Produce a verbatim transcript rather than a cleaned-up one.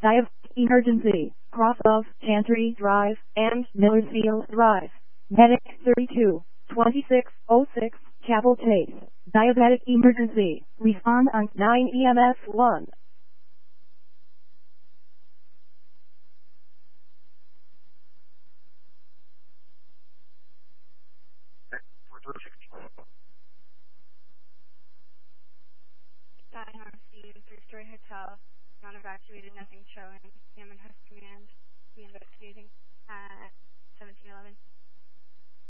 Dive Emergency, cross of Chantry Drive and Millersfield Drive. Medic thirty-two, twenty-six oh six, Chapel Chase. Diabetic emergency. Respond on nine E M S one. Dining on scene, three-story hotel, non-evacuated, nothing showing. Am in host command. Be investigating at seventeen eleven.